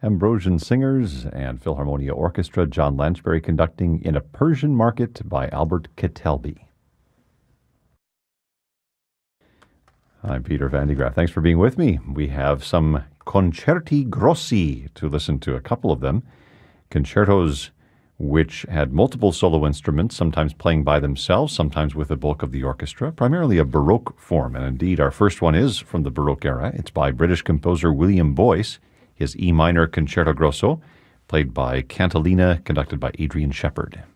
Ambrosian Singers and Philharmonia Orchestra, John Lansbury conducting In a Persian Market by Albert Kettelby. I'm Peter Van de Graaff. Thanks for being with me. We have some concerti grossi to listen to, a couple of them. Concertos which had multiple solo instruments, sometimes playing by themselves, sometimes with the bulk of the orchestra, primarily a Baroque form. And indeed, our first one is from the Baroque era. It's by British composer William Boyce, his E minor Concerto Grosso, played by Cantilena, conducted by Adrian Shepard.